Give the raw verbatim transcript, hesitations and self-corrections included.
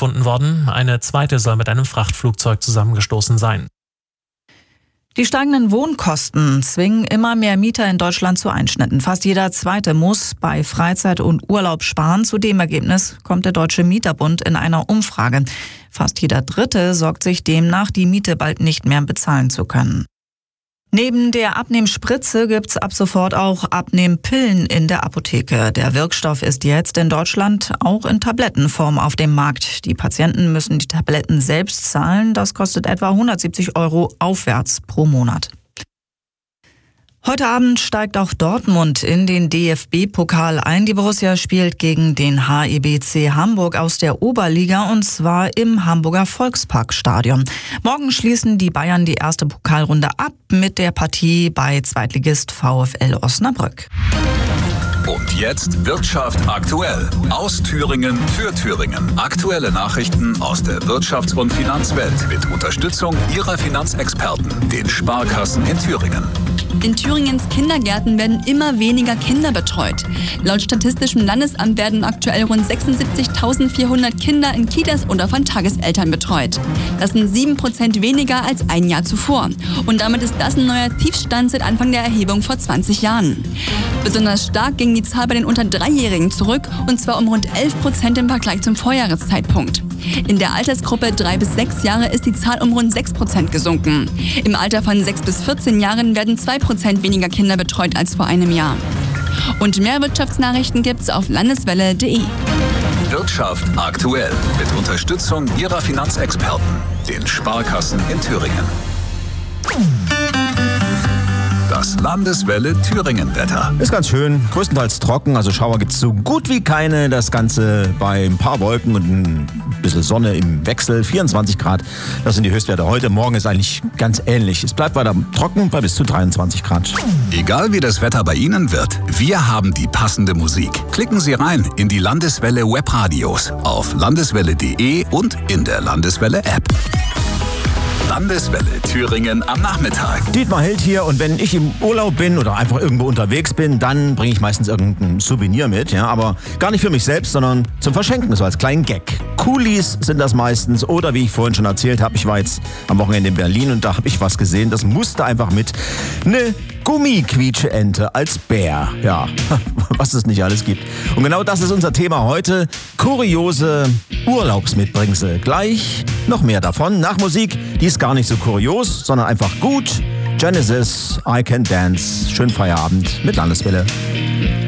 gefunden worden. Eine zweite soll mit einem Frachtflugzeug zusammengestoßen sein. Die steigenden Wohnkosten zwingen immer mehr Mieter in Deutschland zu Einschnitten. Fast jeder Zweite muss bei Freizeit und Urlaub sparen. Zu dem Ergebnis kommt der Deutsche Mieterbund in einer Umfrage. Fast jeder Dritte sorgt sich demnach, die Miete bald nicht mehr bezahlen zu können. Neben der Abnehmspritze gibt's ab sofort auch Abnehmpillen in der Apotheke. Der Wirkstoff ist jetzt in Deutschland auch in Tablettenform auf dem Markt. Die Patienten müssen die Tabletten selbst zahlen. Das kostet etwa hundertsiebzig Euro aufwärts pro Monat. Heute Abend steigt auch Dortmund in den D F B-Pokal ein. Die Borussia spielt gegen den H I B C Hamburg aus der Oberliga und zwar im Hamburger Volksparkstadion. Morgen schließen die Bayern die erste Pokalrunde ab mit der Partie bei Zweitligist VfL Osnabrück. Und jetzt Wirtschaft aktuell. Aus Thüringen für Thüringen. Aktuelle Nachrichten aus der Wirtschafts- und Finanzwelt mit Unterstützung Ihrer Finanzexperten, den Sparkassen in Thüringen. In Thüringens Kindergärten werden immer weniger Kinder betreut. Laut Statistischem Landesamt werden aktuell rund sechsundsiebzigtausendvierhundert Kinder in Kitas oder von Tageseltern betreut. Das sind sieben Prozent weniger als ein Jahr zuvor. Und damit ist das ein neuer Tiefstand seit Anfang der Erhebung vor zwanzig Jahren. Besonders stark ging die Zahl bei den unter Dreijährigen zurück, und zwar um rund elf Prozent im Vergleich zum Vorjahreszeitpunkt. In der Altersgruppe drei bis sechs Jahre ist die Zahl um rund sechs Prozent gesunken. Im Alter von sechs bis vierzehn Jahren werden zwei Prozent weniger Kinder betreut als vor einem Jahr. Und mehr Wirtschaftsnachrichten gibt's auf landeswelle punkt de. Wirtschaft aktuell mit Unterstützung Ihrer Finanzexperten, den Sparkassen in Thüringen. Das Landeswelle Thüringen-Wetter. Ist ganz schön, größtenteils trocken, also Schauer gibt's so gut wie keine. Das Ganze bei ein paar Wolken und ein bisschen Sonne im Wechsel, vierundzwanzig Grad. Das sind die Höchstwerte heute. Morgen ist eigentlich ganz ähnlich. Es bleibt weiter trocken bei bis zu dreiundzwanzig Grad. Egal wie das Wetter bei Ihnen wird, wir haben die passende Musik. Klicken Sie rein in die Landeswelle Webradios auf landeswelle punkt de und in der Landeswelle App. Landeswelle Thüringen am Nachmittag. Dietmar Held hier, und wenn ich im Urlaub bin oder einfach irgendwo unterwegs bin, dann bringe ich meistens irgendein Souvenir mit, ja, aber gar nicht für mich selbst, sondern zum Verschenken, so als kleinen Gag. Coolies sind das meistens, oder wie ich vorhin schon erzählt habe, ich war jetzt am Wochenende in Berlin und da habe ich was gesehen, das musste einfach mit. Eine Gummiquietscheente als Bär. Ja, was es nicht alles gibt. Und genau das ist unser Thema heute. Kuriose Urlaubsmitbringsel. Gleich noch mehr davon. Nach Musik, die ist gar nicht so kurios, sondern einfach gut. Genesis, I Can Dance. Schönen Feierabend mit Landeswelle.